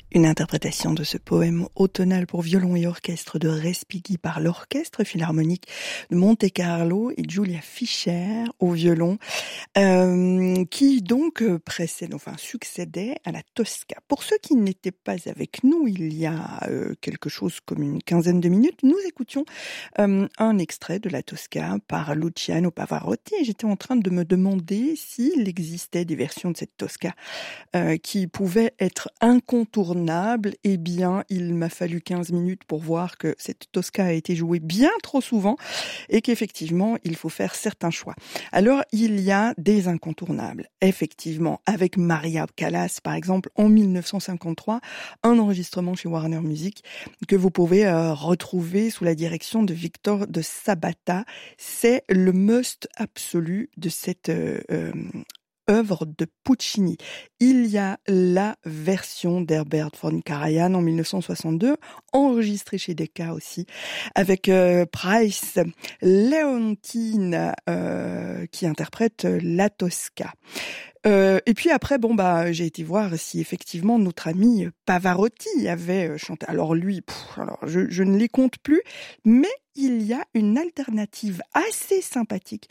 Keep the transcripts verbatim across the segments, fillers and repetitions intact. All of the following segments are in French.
Une interprétation de ce poème automnal pour violon et orchestre de Respighi par l'Orchestre Philharmonique de Monte-Carlo et Julia Fischer au violon, euh, qui donc précède, enfin succédait à la Tosca. Pour ceux qui n'étaient pas avec nous il y a euh, quelque chose comme une quinzaine de minutes, nous écoutions euh, un extrait de la Tosca par Luciano Pavarotti et j'étais en train de me demander s'il existait des versions de cette Tosca euh, qui pouvaient être incontournables. Eh bien, il m'a fallu quinze minutes pour voir que cette Tosca a été jouée bien trop souvent et qu'effectivement, il faut faire certains choix. Alors, il y a des incontournables. Effectivement, avec Maria Callas, par exemple, en mille neuf cent cinquante-trois, un enregistrement chez Warner Music que vous pouvez euh, retrouver sous la direction de Victor de Sabata. C'est le must absolu de cette euh, euh, œuvre de Puccini. Il y a la version d'Herbert von Karajan en mille neuf cent soixante-deux, enregistrée chez Decca aussi, avec euh, Price Leontine euh, qui interprète la Tosca. Euh, et puis après, bon bah, j'ai été voir si effectivement notre ami Pavarotti avait chanté. Alors lui, pff, alors je, je ne les compte plus, mais il y a une alternative assez sympathique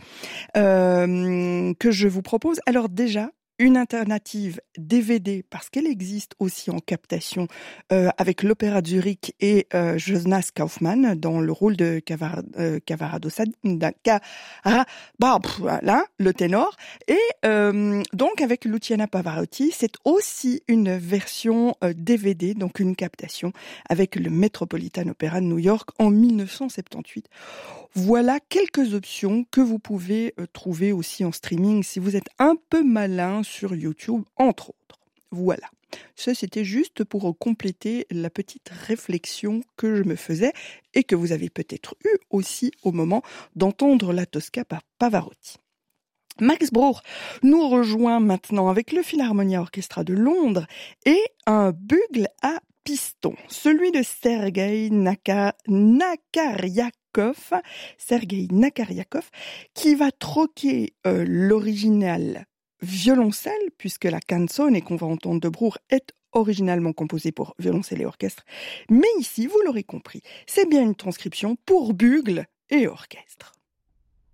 euh, que je vous propose. Alors déjà, une alternative D V D, parce qu'elle existe aussi en captation euh, avec l'Opéra de Zurich et euh, Jonas Kaufmann dans le rôle de Cavar, euh, Cavaradossi, Cara, bah, pff, voilà, le ténor. Et euh, donc avec Luciana Pavarotti, c'est aussi une version euh, D V D, donc une captation avec le Metropolitan Opera de New York en mille neuf cent soixante-dix-huit. Voilà quelques options que vous pouvez euh, trouver aussi en streaming si vous êtes un peu malin sur YouTube, entre autres. Voilà. Ça, c'était juste pour compléter la petite réflexion que je me faisais et que vous avez peut-être eu aussi au moment d'entendre la Tosca par Pavarotti. Max Bruch nous rejoint maintenant avec le Philharmonia Orchestra de Londres et un bugle à piston, celui de Sergei Naka... Nakaryakov, Sergei Nakaryakov, qui va troquer euh, l'original violoncelle, puisque la canzone qu'on va entendre de Bruch est originalement composée pour violoncelle et orchestre. Mais ici, vous l'aurez compris, c'est bien une transcription pour bugle et orchestre.